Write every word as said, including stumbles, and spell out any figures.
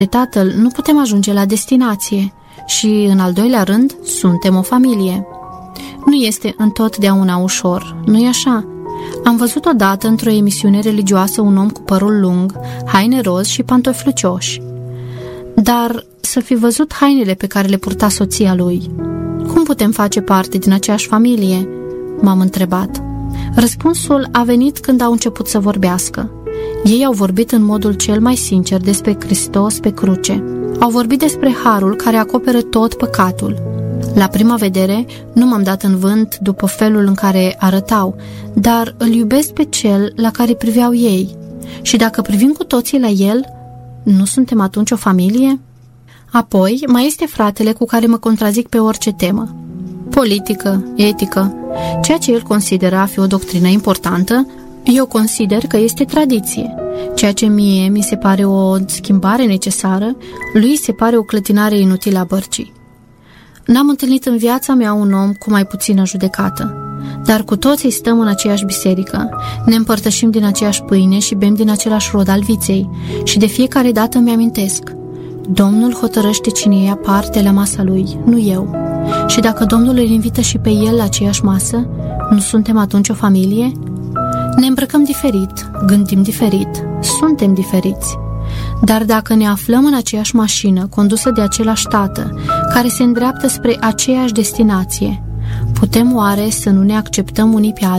tatăl, nu putem ajunge la destinație și, în al doilea rând, suntem o familie. Nu este întotdeauna ușor, nu-i așa? Am văzut odată într-o emisiune religioasă un om cu părul lung, haine roz și pantofi lucioși. Dar să fi văzut hainele pe care le purta soția lui. Cum putem face parte din aceeași familie? M-am întrebat. Răspunsul a venit când au început să vorbească. Ei au vorbit în modul cel mai sincer despre Hristos pe cruce. Au vorbit despre harul care acoperă tot păcatul. La prima vedere, nu m-am dat în vânt după felul în care arătau, dar îl iubesc pe cel la care priveau ei. Și dacă privim cu toții la el, nu suntem atunci o familie? Apoi, mai este fratele cu care mă contrazic pe orice temă. Politică, etică, ceea ce el consideră a fi o doctrină importantă, eu consider că este tradiție. Ceea ce mie mi se pare o schimbare necesară, lui se pare o clătinare inutilă a bărcii. N-am întâlnit în viața mea un om cu mai puțină judecată, dar cu toții stăm în aceeași biserică, ne împărtășim din aceeași pâine și bem din același rod al viței și de fiecare dată îmi amintesc: Domnul hotărăște cine ia parte la masa lui, nu eu. Și dacă Domnul îl invită și pe el la aceeași masă, nu suntem atunci o familie? Ne îmbrăcăm diferit, gândim diferit, suntem diferiți. Dar dacă ne aflăm în aceeași mașină, condusă de același tată, care se îndreaptă spre aceeași destinație, putem oare să nu ne acceptăm unii pe alții?